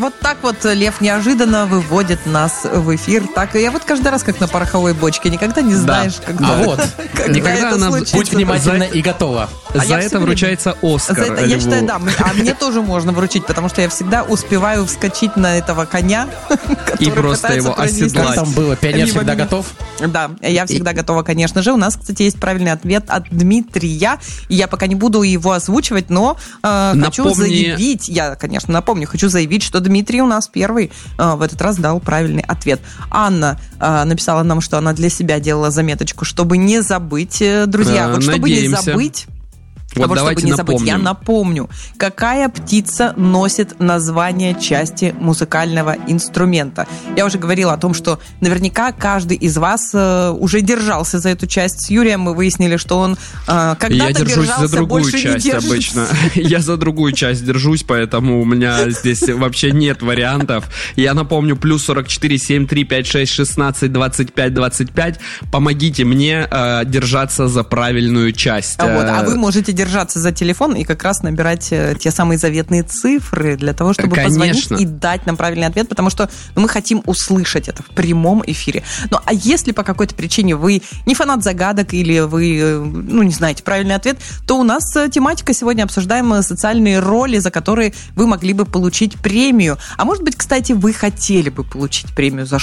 вот так вот Лев неожиданно выводит нас в эфир. Так, я вот каждый раз как на пороховой бочке. Никогда не знаешь, когда, Никогда это она... случится. Будь внимательна и готова. За это вручается Оскар. За это, я считаю, да. А мне тоже можно вручить, потому что я всегда успеваю вскочить на этого коня, И который просто пытается его пронести. оседлать. Как там было? Пионер Мимо всегда меня. готов? Да, я всегда готова, конечно же. У нас, кстати, есть правильный ответ от Дмитрия. И я пока не буду его озвучивать, но хочу заявить, я, конечно, напомню, хочу заявить, что Дмитрий у нас первый в этот раз дал правильный ответ. Анна написала нам, что она для себя делала заметочку, чтобы не забыть, друзья. Вот чтобы не надеемся. забыть. Вот чтобы давайте не забыть, я напомним. напомню, какая птица носит название части музыкального инструмента. Я уже говорила о том, что наверняка каждый из вас уже держался за эту часть. С Юрием мы выяснили, что он когда-то Я держусь держался, за другую больше не часть держится. обычно. Я за другую часть держусь, поэтому у меня здесь вообще нет вариантов. Я напомню, плюс 44, 73, 56, 16, 25, 25. Помогите мне держаться за правильную часть. А вы можете держаться за телефон и как раз набирать те самые заветные цифры для того, чтобы позвонить и дать нам правильный ответ, потому что мы хотим услышать это в прямом эфире. Ну, а если по какой-то причине вы не фанат загадок или вы, не знаете правильный ответ, то у нас тематика сегодня обсуждаем социальные роли, за которые вы могли бы получить премию. А может быть, кстати, вы хотели бы получить премию за